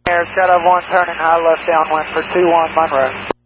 Air, Shadow 1 turning high left downwind for 21 Monroe.